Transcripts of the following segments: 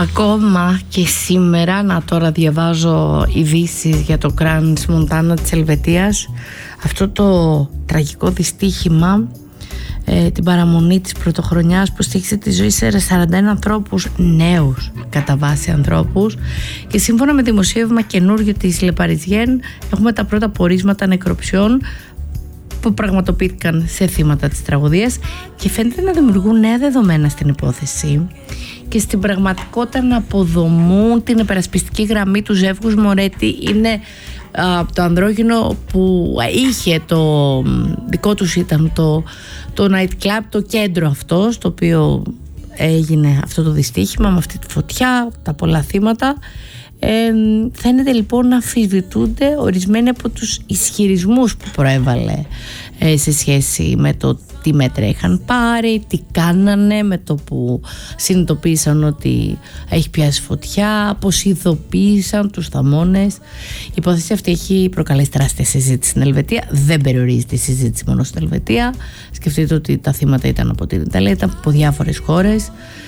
Ακόμα και σήμερα, να τώρα διαβάζω ειδήσεις για το Crans Montana της Ελβετίας, αυτό το τραγικό δυστύχημα, την παραμονή της πρωτοχρονιάς που στοίχησε τη ζωή σε 41 ανθρώπους, νέους κατά βάση ανθρώπους, και σύμφωνα με δημοσίευμα καινούριο της Le Parisien έχουμε τα πρώτα πορίσματα νεκροψιών που πραγματοποιήθηκαν σε θύματα της τραγωδίας και φαίνεται να δημιουργούν νέα δεδομένα στην υπόθεση και στην πραγματικότητα να αποδομούν την υπερασπιστική γραμμή του ζεύγους Μορέτη. Είναι το ανδρόγυνο που είχε το δικό τους, ήταν το night club, το κέντρο αυτό στο οποίο έγινε αυτό το δυστύχημα με αυτή τη φωτιά, τα πολλά θύματα. Φαίνεται λοιπόν να αμφισβητούνται ορισμένοι από τους ισχυρισμούς που προέβαλε σε σχέση με το τι μέτρα είχαν πάρει, τι κάνανε με το που συνειδητοποίησαν ότι έχει πιάσει φωτιά, πως ειδοποίησαν τους θαμώνες. Η υπόθεση αυτή έχει προκαλέσει τεράστια συζήτηση στην Ελβετία. Δεν περιορίζεται η συζήτηση μόνο στην Ελβετία. Σκεφτείτε ότι τα θύματα ήταν από την Ιταλία, ήταν από διάφορες χώρες.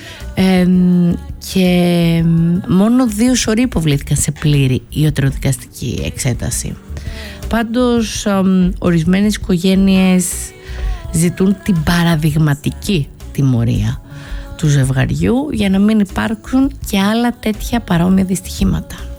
Και μόνο 2 σωροί υποβλήθηκαν σε πλήρη ιατροδικαστική εξέταση. Πάντως ορισμένες οικογένειες ζητούν την παραδειγματική τιμωρία του ζευγαριού για να μην υπάρξουν και άλλα τέτοια παρόμοια δυστυχήματα.